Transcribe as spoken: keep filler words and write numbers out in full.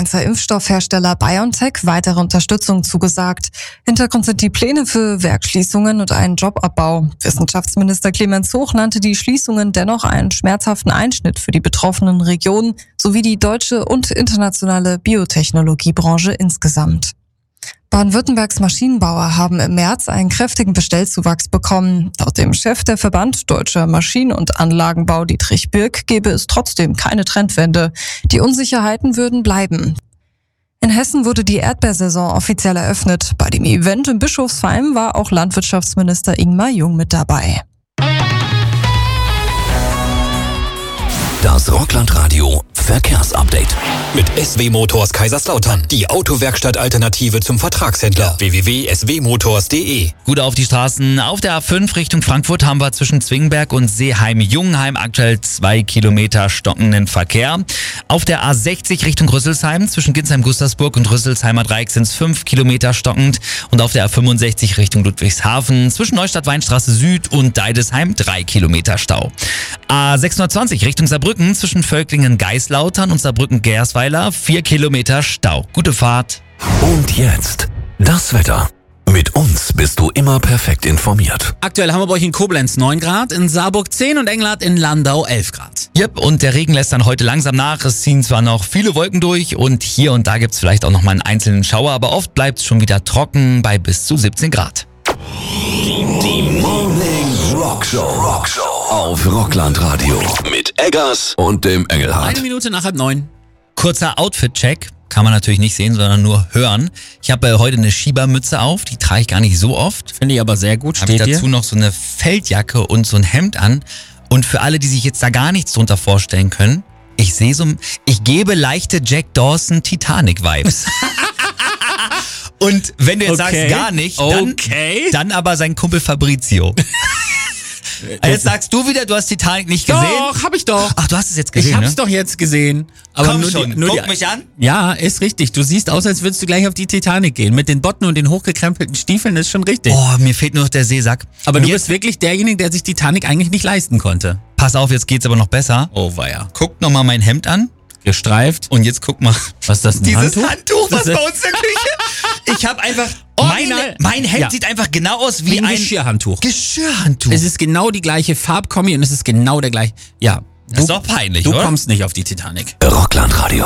Mainzer Impfstoffhersteller BioNTech weitere Unterstützung zugesagt. Hintergrund sind die Pläne für Werksschließungen und einen Jobabbau. Wissenschaftsminister Clemens Hoch nannte die Schließungen dennoch einen schmerzhaften Einschnitt für die betroffenen Regionen sowie die deutsche und internationale Biotechnologiebranche insgesamt. Baden-Württembergs Maschinenbauer haben im März einen kräftigen Bestellzuwachs bekommen. Laut dem Chef der Verband Deutscher Maschinen- und Anlagenbau Dietrich Birk gebe es trotzdem keine Trendwende. Die Unsicherheiten würden bleiben. In Hessen wurde die Erdbeersaison offiziell eröffnet. Bei dem Event in Bischofsheim war auch Landwirtschaftsminister Ingmar Jung mit dabei. Das Rockland-Radio Verkehrsupdate. Mit S W Motors Kaiserslautern. Die Autowerkstatt-Alternative zum Vertragshändler. w w w punkt s w motors punkt d e. Gut auf die Straßen. Auf der A fünf Richtung Frankfurt haben wir zwischen Zwingenberg und Seeheim-Jungenheim aktuell zwei Kilometer stockenden Verkehr. Auf der A sechzig Richtung Rüsselsheim zwischen Ginsheim-Gustersburg und Rüsselsheimer Dreieck sind es fünf Kilometer stockend. Und auf der A fünfundsechzig Richtung Ludwigshafen zwischen Neustadt-Weinstraße Süd und Deidesheim drei Kilometer Stau. A sechshundertzwanzig Richtung Saarbrücken zwischen Völklingen-Geislautern und Saarbrücken-Gersweiler vier Kilometer Stau. Gute Fahrt. Und jetzt das Wetter. Mit uns bist du immer perfekt informiert. Aktuell haben wir bei euch in Koblenz neun Grad, in Saarburg zehn und Englert in Landau elf Grad. Yep, und der Regen lässt dann heute langsam nach. Es ziehen zwar noch viele Wolken durch und hier und da gibt's vielleicht auch noch mal einen einzelnen Schauer, aber oft bleibt's schon wieder trocken bei bis zu siebzehn Grad. Die Morning Rockshow. Rockshow auf Rockland Radio. Mit Eggers und dem Engelhardt. Eine Minute nach halb neun. Kurzer Outfit-Check. Kann man natürlich nicht sehen, sondern nur hören. Ich habe äh, heute eine Schiebermütze auf, die trage ich gar nicht so oft. Finde ich aber sehr gut. Habe ich Steht dazu dir? noch so eine Feldjacke und so ein Hemd an. Und für alle, die sich jetzt da gar nichts drunter vorstellen können, ich sehe so, ich gebe leichte Jack Dawson Titanic-Vibes. Und wenn du jetzt Okay. sagst gar nicht, dann, Okay. dann aber sein Kumpel Fabrizio. Jetzt sagst du wieder, du hast Titanic nicht gesehen. Doch, hab ich doch. Ach, du hast es jetzt gesehen, Ich hab's ne? doch jetzt gesehen. Aber Komm nur schon, die, nur guck die, mich an. Ja, ist richtig. Du siehst aus, als würdest du gleich auf die Titanic gehen. Mit den Botten und den hochgekrempelten Stiefeln ist schon richtig. Oh, mir fehlt nur noch der Seesack. aber Und du jetzt, bist wirklich derjenige, der sich Titanic eigentlich nicht leisten konnte. pass auf, jetzt geht's aber noch besser. Oh, weia. Guck noch mal mein Hemd an. Gestreift. Und jetzt guck mal. Was ist das, ein Dieses Handtuch? Handtuch, was Das ist- bei uns in der Küche. Ich habe einfach, Original. meine, mein Hemd Ja. sieht einfach genau aus wie, Wie ein ein Geschirrhandtuch. Geschirrhandtuch. Es ist genau die gleiche Farbkombi und es ist genau der gleiche. Ja. Das ist doch peinlich, Du oder? kommst nicht auf die Titanic. Rockland Radio.